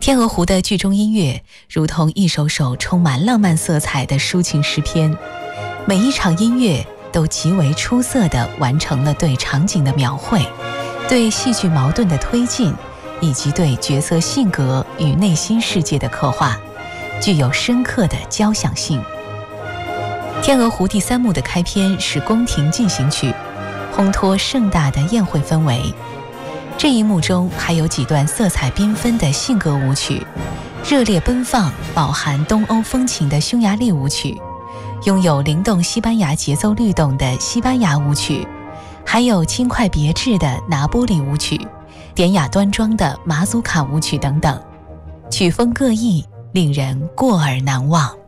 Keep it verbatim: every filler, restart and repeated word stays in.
天鹅湖的剧中音乐如同一首首充满浪漫色彩的抒情诗篇，每一场音乐都极为出色地完成了对场景的描绘，对戏剧矛盾的推进，以及对角色性格与内心世界的刻画，具有深刻的交响性。天鹅湖第三幕的开篇是宫廷进行曲，烘托盛大的宴会氛围。这一幕中还有几段色彩缤纷的性格舞曲，热烈奔放饱含东欧风情的匈牙利舞曲，拥有灵动西班牙节奏律动的西班牙舞曲，还有轻快别致的拿波里舞曲，典雅端庄的马祖卡舞曲等等，曲风各异，令人过耳难忘。